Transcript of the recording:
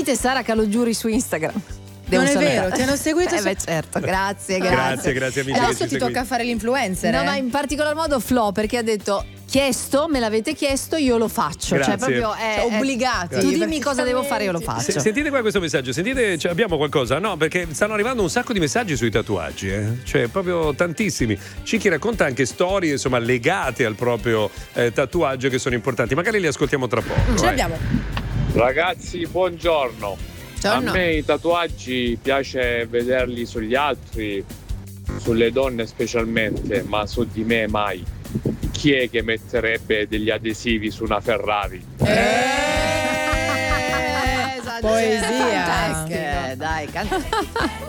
Seguite Sara Calogiuri su Instagram. Non è vero, ti hanno seguito? Beh, certo, grazie. Grazie amici. Adesso ti tocca fare l'influencer. No, ma in particolar modo Flo, perché ha detto chiesto, me l'avete chiesto, io lo faccio. Grazie. Cioè proprio è obbligati. Tu dimmi cosa devo fare, io lo faccio. Sentite qua questo messaggio, sentite, cioè, abbiamo qualcosa? No, perché stanno arrivando un sacco di messaggi sui tatuaggi, cioè proprio tantissimi. Cicchi racconta anche storie, insomma, legate al proprio tatuaggio che sono importanti. Magari li ascoltiamo tra poco. Ce l'abbiamo. Ragazzi, buongiorno. A me i tatuaggi piace vederli sugli altri, sulle donne specialmente, ma su di me mai. Chi è che metterebbe degli adesivi su una Ferrari? Poesia. Dai, canta.